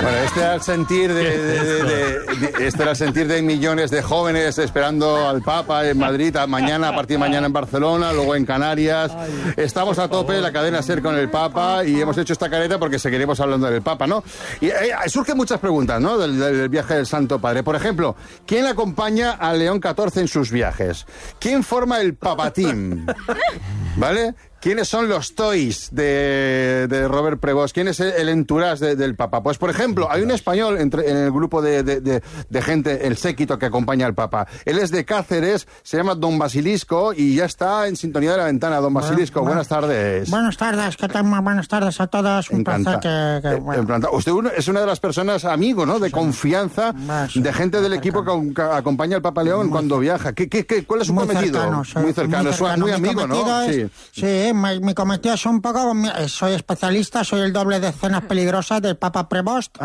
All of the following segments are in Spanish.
Bueno, este era el sentir este era el sentir de millones de jóvenes esperando al Papa en Madrid, a partir de mañana en Barcelona, luego en Canarias. Estamos a tope, la cadena SER con el Papa, y hemos hecho esta careta porque seguiremos hablando del Papa, ¿no? Y surgen muchas preguntas, ¿no? Del viaje del Santo Padre. Por ejemplo, ¿quién acompaña a León XIV en sus viajes? ¿Quién forma el Papa Team? ¿Vale? ¿Quiénes son los toys de Robert Prevost? ¿Quién es el entourage del Papa? Pues, por ejemplo, hay un español en el grupo de gente, el séquito que acompaña al Papa. Él es de Cáceres, se llama Don Basilisco y ya está en sintonía de la ventana. Don Basilisco, buenas tardes. Buenas tardes, ¿qué tal? Buenas tardes a todos. Un placer que Usted es una de las personas, amigo, ¿no? De confianza, de gente del equipo que acompaña al Papa León cuando viaja. ¿Cuál es su cometido? Muy cercano. Muy amigo, ¿no? Sí, mi cometido es un poco... Soy especialista, soy el doble de escenas peligrosas del Papa Prevost.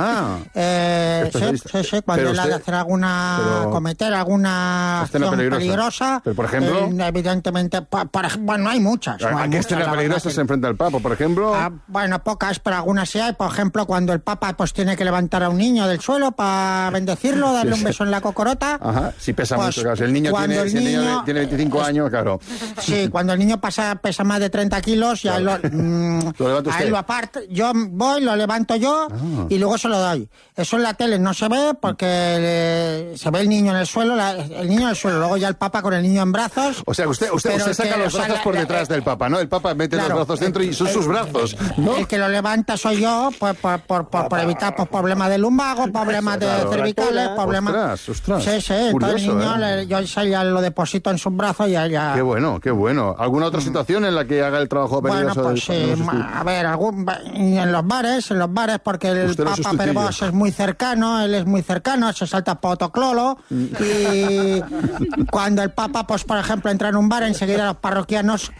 Sí, cuando él ha de hacer cometer alguna acción peligrosa. Pero, por ejemplo... evidentemente, bueno, hay muchas. ¿A qué escena peligrosa se enfrenta el Papa, por ejemplo? Bueno, pocas, pero algunas sí hay. Por ejemplo, cuando el Papa pues tiene que levantar a un niño del suelo para bendecirlo, darle un beso en la cocorota. Ajá, sí pesa mucho, claro. Si el niño tiene 25 años, claro. Sí, cuando el niño pesa más de 30 kilos, ya ahí lo aparte, yo voy, lo levanto yo y luego se lo doy. Eso en la tele no se ve porque se ve el niño en el suelo, luego ya el Papa con el niño en brazos. O sea, usted saca los brazos por detrás del Papa, ¿no? El Papa mete los brazos dentro y son sus brazos, ¿no? El que lo levanta soy yo, pues, por evitar problemas de lumbago, problemas de cervicales, problemas... Ostras. Sí, entonces el niño, yo ya lo deposito en sus brazos y ya... Qué bueno. ¿Alguna otra situación en la que haga el trabajo peligroso? Bueno, pues a ver, en los bares, porque el Papa Prevost es muy cercano, se salta potoclolo, y cuando el Papa, pues por ejemplo, entra en un bar, enseguida los parroquianos,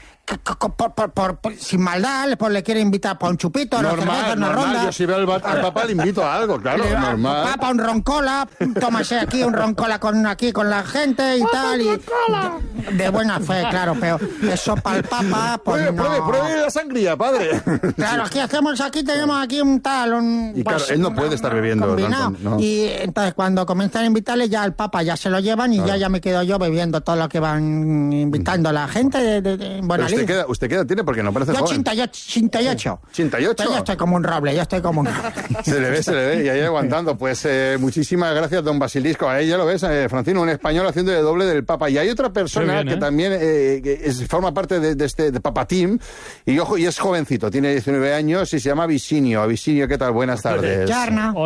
sin maldad, pues le quiere invitar por un chupito, una ronda. Yo si veo al Papa le invito a algo, claro, normal. Papa, un roncola, tómase aquí un roncola con la gente y tal, y de buena fe, claro, pero eso para el Papa, pues pruebe la sangría, padre. Claro, tenemos aquí un tal, y claro, él no puede estar bebiendo tanto, ¿no? Y entonces cuando comienzan a invitarle, ya el Papa ya se lo llevan y ya me quedo yo bebiendo todo lo que van invitando a la gente de buena lid. ¿Usted qué edad tiene? Porque no parece joven. 88. ¿88? Yo estoy como un roble, Se le ve, y ahí aguantando. Pues muchísimas gracias, don Basilisco. Ahí ya lo ves, Francino, un español haciendo de doble del Papa. Y hay otra persona que también forma parte de este Papa Team, y es jovencito, tiene 19 años y se llama Visinio. Visinio, ¿qué tal? Buenas tardes.